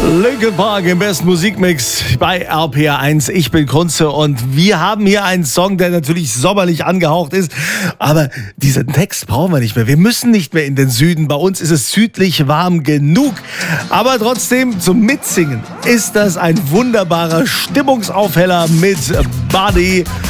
Linkin Park im besten Musikmix bei RPR1. Ich bin Kunze und wir haben hier einen Song, der natürlich sommerlich angehaucht ist. Aber diesen Text brauchen wir nicht mehr. Wir müssen nicht mehr in den Süden. Bei uns ist es südlich warm genug. Aber trotzdem zum Mitsingen ist das ein wunderbarer Stimmungsaufheller mit Buddy